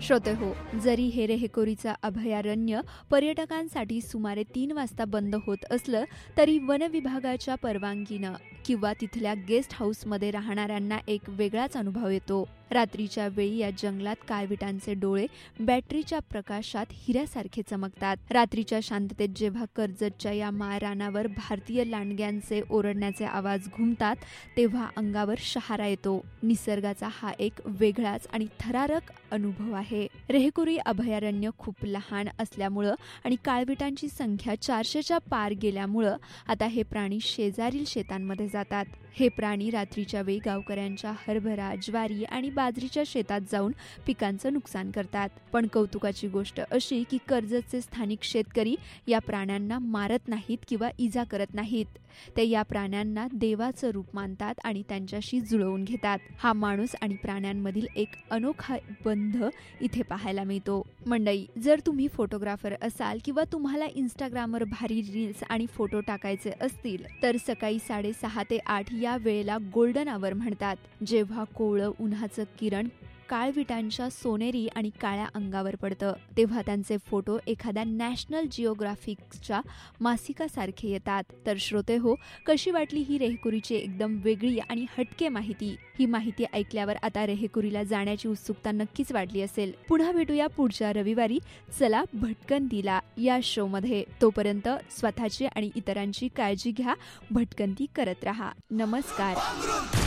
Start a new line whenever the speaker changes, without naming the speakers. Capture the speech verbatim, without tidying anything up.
श्रोतेहो, जरी हे रेहेकुरीचं अभयारण्य पर्यटकांसाठी सुमारे तीन वाजता बंद होत असलं तरी वन विभागाच्या परवानगीनं किंवा तिथल्या गेस्ट हाऊसमध्ये राहणाऱ्यांना एक वेगळाच अनुभव येतो. रात्रीच्या वेळी या जंगलात काळविटांचे डोळे बॅटरीच्या प्रकाशात हिऱ्यासारखे चमकतात. रात्रीच्या शांततेत जेव्हा कर्जतच्या या माळरानावर भारतीय लांडग्यांचे ओरडण्याचे आवाज घुमतात तेव्हा अंगावर शहारा येतो. निसर्गाचा हा एक वेगळाच आणि थरारक अनुभव आहे. रेहेकुरी अभयारण्य खूप लहान असल्यामुळं आणि काळविटांची संख्या चारशेच्या पार गेल्यामुळं आता हे प्राणी शेजारील शेतांमध्ये जातात. हे प्राणी रात्रीच्या वेळी गावकऱ्यांच्या हरभरा, ज्वारी आणि बाजरीच्या शेतात जाऊन पिकांचं नुकसान करतात. पण कौतुकाची गोष्ट अशी की कर्जतचे स्थानिक शेतकरी या प्राण्यांना मारत नाहीत किंवा इजा करत नाहीत. ते या प्राण्यांना देवाचं रूप मानतात आणि त्यांच्याशी जुळवून घेतात. हा माणूस आणि प्राण्यांमधील एक अनोखा बंध इथे पाहायला मिळतो. मंडळी, जर तुम्ही फोटोग्राफर असाल किंवा तुम्हाला इंस्टाग्रामवर भारी रील्स आणि फोटो टाकायचे असतील तर सकाळी साडेसहा ते आठ या वेळेला गोल्डन आवर म्हणतात, जेव्हा कोवळं उन्हाचं किरण काळविटांच्या सोनेरी आणि काळ्या अंगावर पडतं. तेव्हा त्यांचे फोटो एखाद्या नॅशनल जिओग्राफिकच्या मासिकासारखे येतात. तर श्रोते हो, कशी वाटली ही रेहेकुरीची एकदम वेगळी आणि हटके माहिती? ही माहिती ऐकल्यावर आता रेहेकुरीला जाण्याची उत्सुकता नक्कीच वाढली असेल. पुन्हा भेटूया पुढच्या रविवारी चला भटकंतीला या शो मध्ये. तोपर्यंत स्वतःची आणि इतरांची काळजी घ्या, भटकंती करत राहा. नमस्कार.